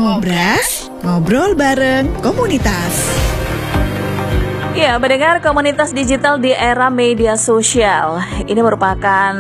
Ngobras, ngobrol bareng komunitas. Ya, mendengar komunitas digital di era media sosial. Ini merupakan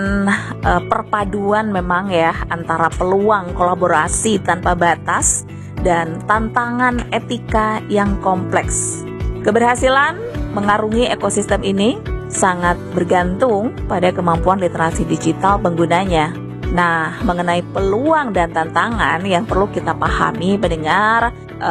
perpaduan memang ya antara peluang kolaborasi tanpa batas dan tantangan etika yang kompleks. Keberhasilan mengarungi ekosistem ini sangat bergantung pada kemampuan literasi digital penggunanya. Nah, mengenai peluang dan tantangan yang perlu kita pahami mendengar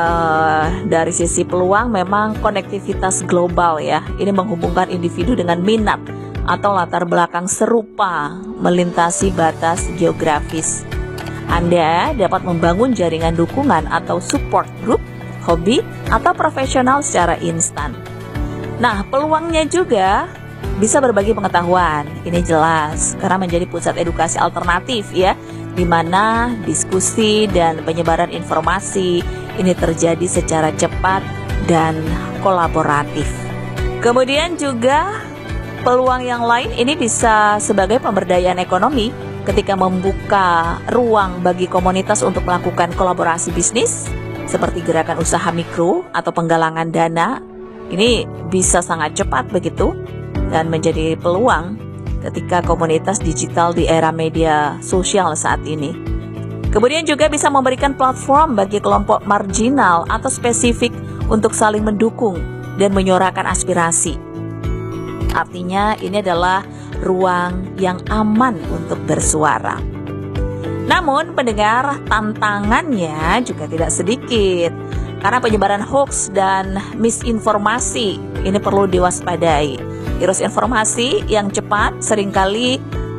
dari sisi peluang memang konektivitas global ya. Ini menghubungkan individu dengan minat atau latar belakang serupa melintasi batas geografis. Anda dapat membangun jaringan dukungan atau support group, hobi, atau profesional secara instan. Nah, peluangnya juga bisa berbagi pengetahuan, ini jelas, karena menjadi pusat edukasi alternatif ya, di mana diskusi dan penyebaran informasi ini terjadi secara cepat dan kolaboratif. Kemudian juga peluang yang lain ini bisa sebagai pemberdayaan ekonomi ketika membuka ruang bagi komunitas untuk melakukan kolaborasi bisnis seperti gerakan usaha mikro atau penggalangan dana. Ini bisa sangat cepat begitu dan menjadi peluang ketika komunitas digital di era media sosial saat ini. Kemudian juga bisa memberikan platform bagi kelompok marginal atau spesifik untuk saling mendukung dan menyuarakan aspirasi. Artinya ini adalah ruang yang aman untuk bersuara. Namun pendengar, tantangannya juga tidak sedikit karena penyebaran hoax dan misinformasi ini perlu diwaspadai. Virus informasi yang cepat seringkali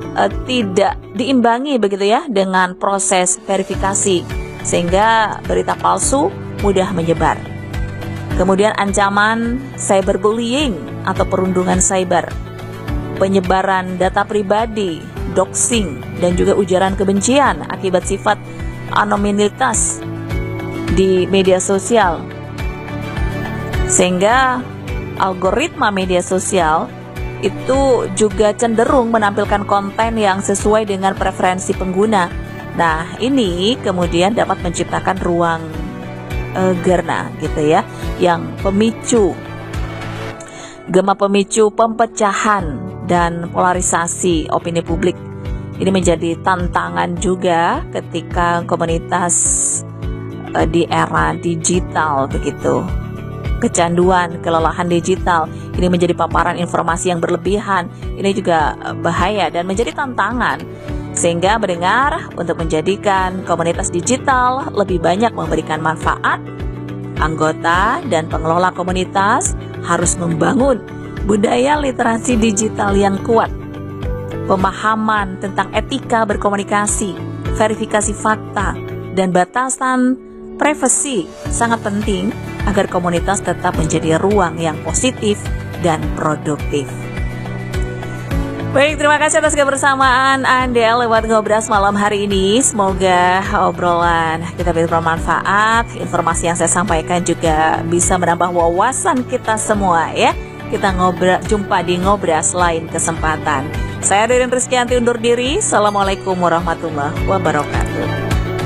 tidak diimbangi begitu ya dengan proses verifikasi, sehingga berita palsu mudah menyebar. Kemudian ancaman cyberbullying atau perundungan cyber, penyebaran data pribadi, doxing, dan juga ujaran kebencian akibat sifat anonimitas di media sosial. Sehingga algoritma media sosial itu juga cenderung menampilkan konten yang sesuai dengan preferensi pengguna. Nah, ini kemudian dapat menciptakan ruang gerna gitu ya, yang gema pemicu pempecahan dan polarisasi opini publik. Ini menjadi tantangan juga ketika komunitas di era digital begitu. Kecanduan, kelelahan digital, ini menjadi paparan informasi yang berlebihan. Ini juga bahaya dan menjadi tantangan. Sehingga mendengar untuk menjadikan komunitas digital lebih banyak memberikan manfaat, anggota dan pengelola komunitas harus membangun budaya literasi digital yang kuat. Pemahaman tentang etika berkomunikasi, verifikasi fakta, dan batasan privasi sangat penting agar komunitas tetap menjadi ruang yang positif dan produktif. Baik, terima kasih atas kebersamaan Anda lewat Ngobras malam hari ini. Semoga obrolan kita bermanfaat. Informasi yang saya sampaikan juga bisa menambah wawasan kita semua ya. Kita jumpa di Ngobras lain kesempatan. Saya Ririn Rizkyanti undur diri. Assalamualaikum warahmatullahi wabarakatuh.